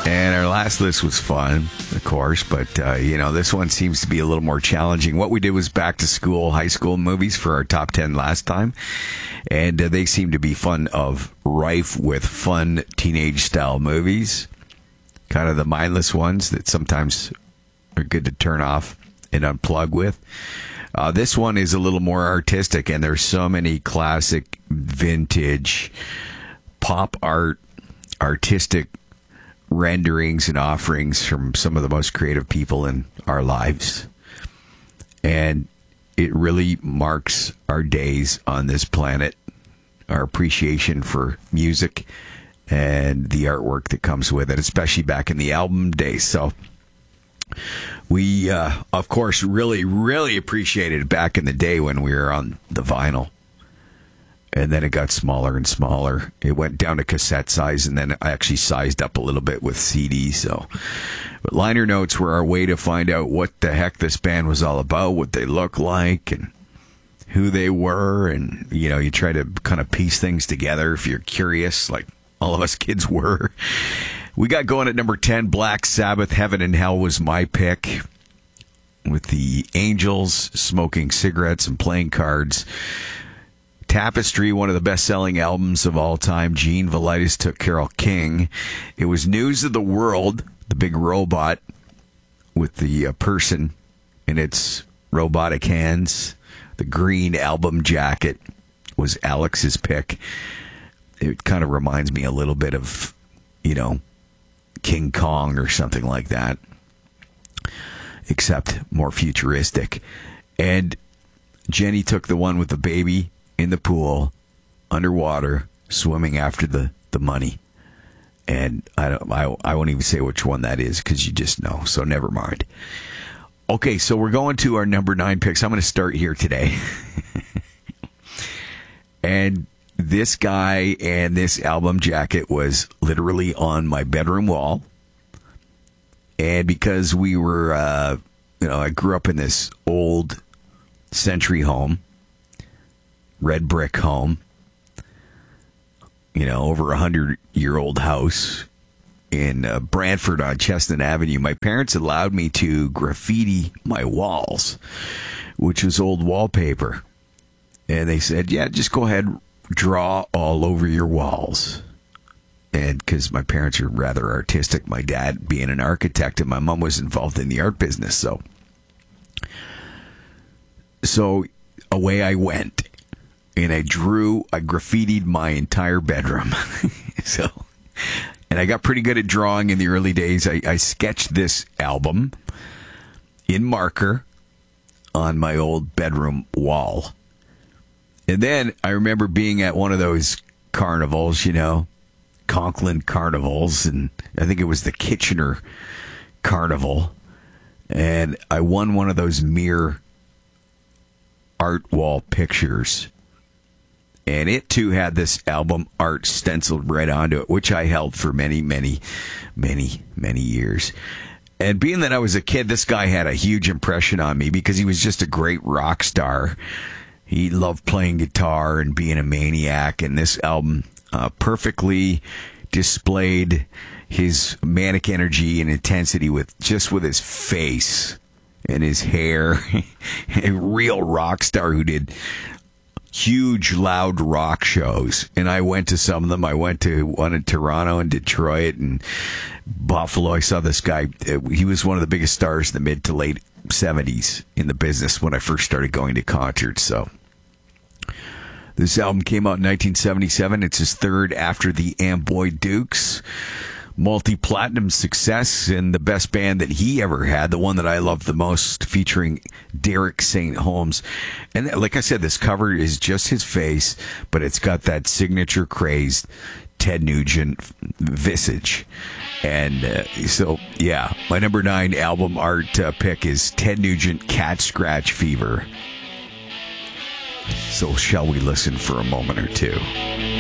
And our last list was fun, of course, but, this one seems to be a little more challenging. What we did was back to school, high school movies for our top 10 last time. And they seem to be rife with fun teenage-style movies. Kind of the mindless ones that sometimes are good to turn off and unplug with. This one is a little more artistic, and there's so many classic, vintage, pop art, artistic renderings and offerings from some of the most creative people in our lives. And it really marks our days on this planet, our appreciation for music and the artwork that comes with it, especially back in the album days. So we, of course, really, really appreciated it back in the day when we were on the vinyl. And then it got smaller and smaller. It went down to cassette size, and then I actually sized up a little bit with CD. But liner notes were our way to find out what the heck this band was all about, what they look like, and who they were. And, you try to kind of piece things together if you're curious, like all of us kids were. We got going at number 10, Black Sabbath, Heaven and Hell was my pick, with the Angels smoking cigarettes and playing cards. Tapestry, one of the best-selling albums of all time. Gene Velitis took Carole King. It was News of the World, the big robot with the person in its robotic hands. The green album jacket was Alex's pick. It kind of reminds me a little bit of, King Kong or something like that, except more futuristic. And Jenny took the one with the baby in the pool, underwater, swimming after the money. And I won't even say which one that is because you just know, so never mind. Okay, so we're going to our number 9 picks. I'm going to start here today. And this guy and this album jacket was literally on my bedroom wall. And because we were, I grew up in this old century home, red brick home, over 100-year-old house in Brantford on Chestnut Avenue. My parents allowed me to graffiti my walls, which was old wallpaper. And they said, yeah, just go ahead, draw all over your walls. And because my parents are rather artistic, my dad being an architect and my mom was involved in the art business. So away I went. And I graffitied my entire bedroom. And I got pretty good at drawing in the early days. I sketched this album in marker on my old bedroom wall. And then I remember being at one of those carnivals, Conklin carnivals. And I think it was the Kitchener Carnival. And I won one of those mirror art wall pictures. And it, too, had this album art stenciled right onto it, which I held for many, many, many, many years. And being that I was a kid, this guy had a huge impression on me because he was just a great rock star. He loved playing guitar and being a maniac. And this album perfectly displayed his manic energy and intensity with his face and his hair. A real rock star who did huge, loud rock shows. And I went to some of them. I went to one in Toronto and Detroit and Buffalo. I saw this guy. He was one of the biggest stars in the mid to late 70s in the business when I first started going to concerts. So this album came out in 1977. It's his third after the Amboy Dukes. Multi-platinum success and the best band that he ever had, the one that I love the most, featuring Derek St. Holmes. And like I said, this cover is just his face, but it's got that signature crazed Ted Nugent visage. And my number 9 album art pick is Ted Nugent, Cat Scratch Fever. So shall we listen for a moment or two?